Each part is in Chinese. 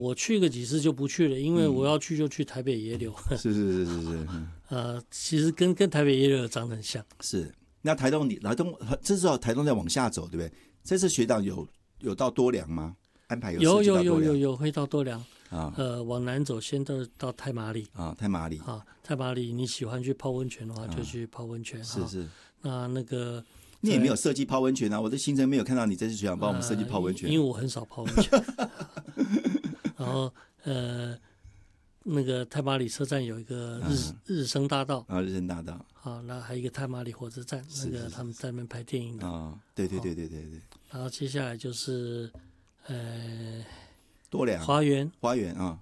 我去个几次就不去了，因为我要去就去台北野柳。 是， 其实跟台北野柳长得很像。 是，那台东这时候台东在往下走，对不对？这次学长有到多良吗？安排有会到多良啊。 往南走，先到太麻里啊，太麻里啊，太麻里，你喜欢去泡温泉的话，就去泡温泉。 是。 那个你也没有设计泡温泉啊，我的行程没有看到你这次学长帮我们设计泡温泉， 因为我很少泡温泉。然后那个太麻里车站有一个日升大道啊，日升大道。 好，那还有一个太麻里火车站，那个他们在那边拍电影的啊，对。 然后接下来就是多良花园啊，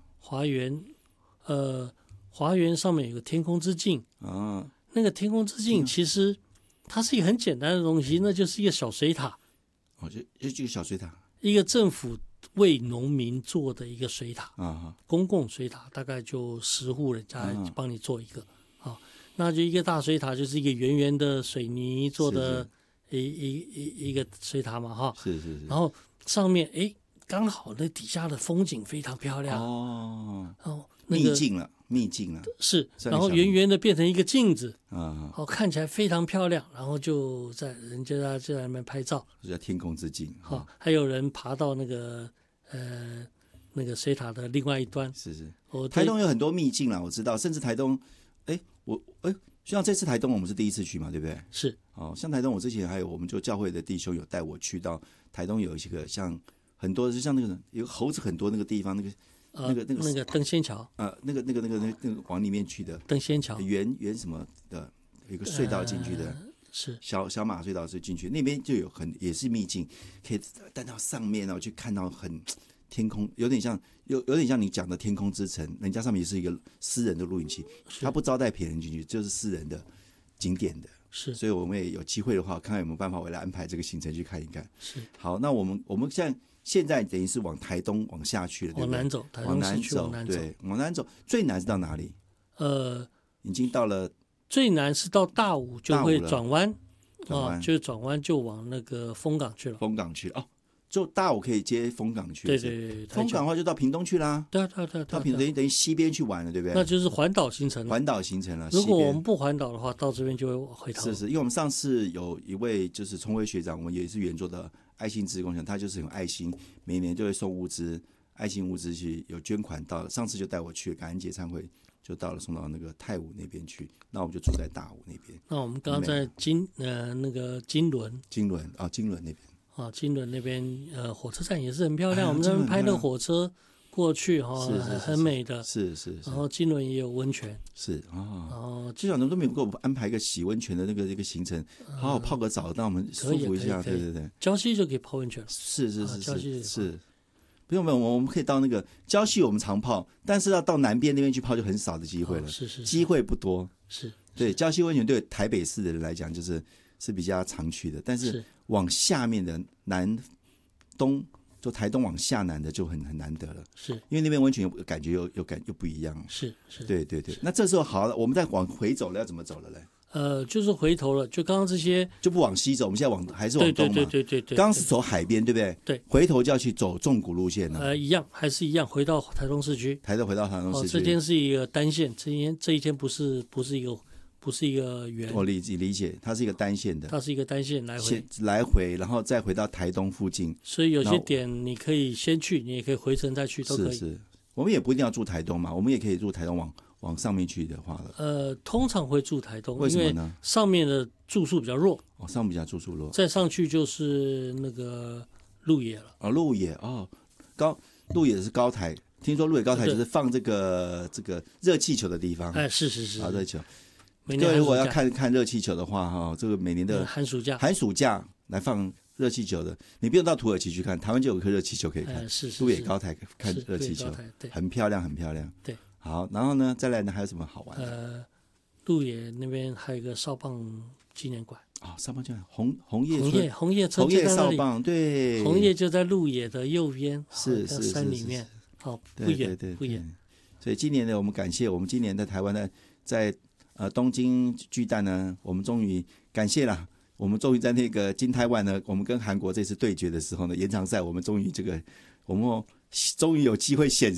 花园上面有个天空之镜啊， 那个天空之镜其实它是一个很简单的东西，那就是一个小水塔。 哦，就这个小水塔， 一个政府为农民做的一个水塔啊， 公共水塔，大概就10户人家帮你做一个那就一个大水塔，就是一个圆圆的水泥做的一个水塔嘛哈。 是。 然后上面刚好那底下的风景非常漂亮哦， 秘境了是，然后圆圆的变成一个镜子啊， 看起来非常漂亮，然后就人家就在那边拍照， 就叫天空之镜。 还有人爬到那个水塔的另外一端。 是。台东有很多秘境啦，我知道，甚至台东，像这次台东我们是第一次去嘛，对不对？ 是。 像台东我之前还有我们就教会的弟兄有带我去到台东有一些个像很多就像那个有猴子很多那个地方那个登仙桥那个往里面去的登仙桥圆什么的有一个隧道进去的， 是小马隧道是进去那边就有也是秘境，可以带到上面然后去看到很天空，有点像你讲的天空之城，人家上面也是一个私人的录影器，他不招待别人进去，就是私人的景点的。 是， 所以我们也有机会的话，看看有没有办法回来安排这个行程去看一看。 是。 好，那我们现在等于是往台东往下去了，对不对？ 往南走，台东市区往南走。 对，往南走。最南是到哪里？已经到了。 最南是到大武就会转弯就是转弯就往那个丰港去了。 丰港去哦，就大武可以接丰港去。 对。 丰港的话就到屏东去啦。 对。 到屏东等于西边去玩了，对不对？ 那就是环岛行程了。如果我们不环岛的话，到这边就会回头。 是，因为我们上次有一位就是聪辉学长，我们也是原作的爱心志工，他就是有爱心，每年就会送物资，爱心物资去有捐款到了。上次就带我去感恩节餐会，就送到那个太武那边去，那我们就住在大武那边。 那我们刚刚在那个金轮那边金轮那边火车站也是很漂亮，我们在那边拍那个火车过去很美的。 是。 然后金轮也有温泉。 是机长都没有给我们安排一个洗温泉的那个行程，好好泡个澡，让我们舒服一下。对。 礁溪就可以泡温泉了。 是。不用，我们可以到那个礁溪，我们常泡，但是要到南边那边去泡就很少的机会了。 是。 机会不多。 是。 对，礁溪温泉对台北市的人来讲是比较常去的，但是往下面的南东，就台东往下南的就很难得了。是，因为那边温泉感觉又不一样。是。对。那这时候好了，我们再往回走了，要怎么走了嘞？ 就是回头了，就刚刚这些就不往西走，我们现在还是往东嘛。对。刚刚是走海边，对不对？ 对。 回头就要去走纵谷路线了。 还是一样，回到台东市区。 回到台东市区。 这天是一个单线，这一天不是一个圆。 我理解，它是一个单线的。 它是一个单线来回，然后再回到台东附近。 所以有些点你可以先去，你也可以回程再去，都可以。 是。我们也不一定要住台东嘛，我们也可以住台东往上面去的话了。 通常会住台东， 为什么呢？ 上面的住宿比较弱。 上面比较住宿弱。 再上去就是那个鹿野了。 鹿野鹿野是高台，听说鹿野高台就是放这个热气球的地方。 是。 热气球。各位如果要看热气球的话，这个每年的寒暑假来放热气球的，你不用到土耳其去看，台湾就有一颗热气球可以看。鹿野高台看热气球，很漂亮。 对。 好，然后呢，再来呢还有什么好玩的？ 鹿野那边还有一个少棒纪念馆。 少棒纪念馆，红叶少棒，对， 红叶就在鹿野的右边， 是山里面，不远。 所以今年呢，我们感谢我们今年在台湾呢，在东京巨蛋呢，我们终于感谢了。我们终于在那个金台湾呢，我们跟韩国这次对决的时候呢，延长赛我们终于我们终于有机会显